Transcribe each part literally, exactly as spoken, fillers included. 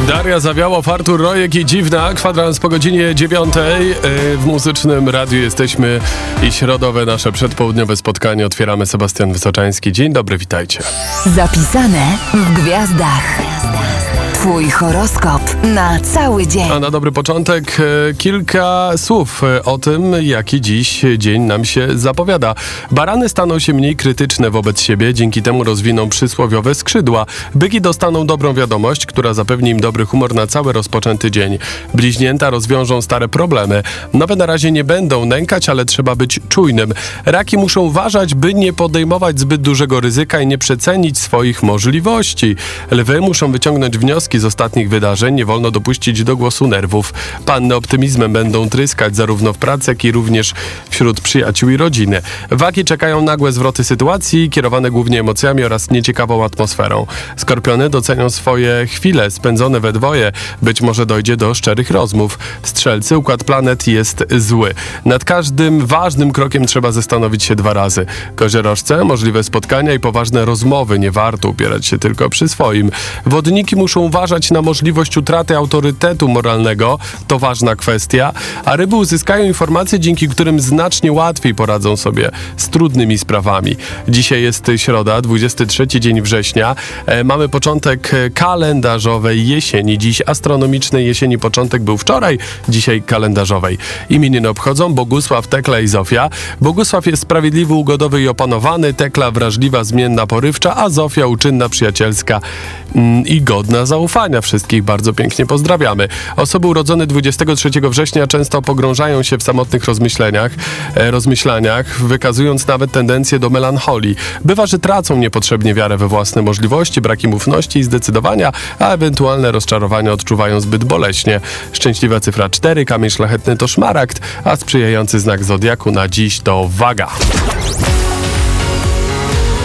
Daria Zawiałow, Artur Rojek i Dziwna. Kwadrans po godzinie dziewiątej. W Muzycznym Radiu jesteśmy i środowe nasze przedpołudniowe spotkanie otwieramy. Sebastian Wysoczański. Dzień dobry, witajcie. Zapisane w gwiazdach. Twój horoskop na cały dzień. A na dobry początek e, kilka słów o tym, jaki dziś dzień nam się zapowiada. Barany staną się mniej krytyczne wobec siebie, dzięki temu rozwiną przysłowiowe skrzydła. Byki dostaną dobrą wiadomość, która zapewni im dobry humor na cały rozpoczęty dzień. Bliźnięta rozwiążą stare problemy. Nowe na razie nie będą nękać, ale trzeba być czujnym. Raki muszą uważać, by nie podejmować zbyt dużego ryzyka i nie przecenić swoich możliwości. Lwy muszą wyciągnąć wnioski z ostatnich wydarzeń, nie wolno dopuścić do głosu nerwów. Panny optymizmem będą tryskać zarówno w pracy, jak i również wśród przyjaciół i rodziny. Wagi czekają nagłe zwroty sytuacji, kierowane głównie emocjami oraz nieciekawą atmosferą. Skorpiony docenią swoje chwile spędzone we dwoje. Być może dojdzie do szczerych rozmów. Strzelcy, układ planet jest zły. Nad każdym ważnym krokiem trzeba zastanowić się dwa razy. Koziorożce, możliwe spotkania i poważne rozmowy. Nie warto upierać się tylko przy swoim. Wodniki muszą uważać na możliwość utraty autorytetu moralnego, to ważna kwestia, a ryby uzyskają informacje, dzięki którym znacznie łatwiej poradzą sobie z trudnymi sprawami. Dzisiaj jest środa, dwudziesty trzeci dzień września. E, mamy początek kalendarzowej jesieni. Dziś astronomicznej jesieni początek był wczoraj, dzisiaj kalendarzowej. Imieniny obchodzą Bogusław, Tekla i Zofia. Bogusław jest sprawiedliwy, ugodowy i opanowany, Tekla wrażliwa, zmienna, porywcza, a Zofia uczynna, przyjacielska mm, i godna zaufania. Wszystkich bardzo pięknie pozdrawiamy. Osoby urodzone dwudziestego trzeciego września często pogrążają się w samotnych rozmyśleniach, e, rozmyślaniach, wykazując nawet tendencję do melancholii. Bywa, że tracą niepotrzebnie wiarę we własne możliwości, brak im ufności i zdecydowania, a ewentualne rozczarowania odczuwają zbyt boleśnie. Szczęśliwa cyfra cztery, kamień szlachetny to szmaragd, a sprzyjający znak zodiaku na dziś to waga.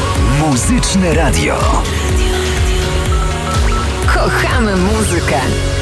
Muzyczne Radio. Kochamy muzykę.